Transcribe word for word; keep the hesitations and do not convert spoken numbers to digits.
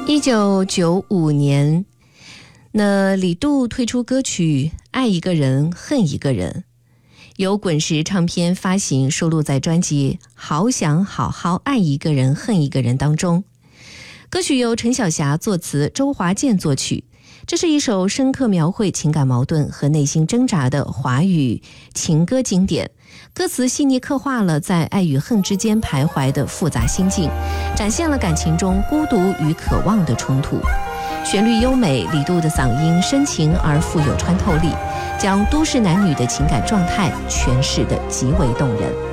一九九五年，那李杜推出歌曲《爱一个人恨一个人》，由滚石唱片发行，收录在专辑《好想好好爱一个人恨一个人》当中。歌曲由陈小霞作词，周华健作曲。这是一首深刻描绘情感矛盾和内心挣扎的华语情歌经典，歌词细腻刻画了在爱与恨之间徘徊的复杂心境，展现了感情中孤独与渴望的冲突。旋律优美，李杜的嗓音深情而富有穿透力，将都市男女的情感状态诠释得极为动人。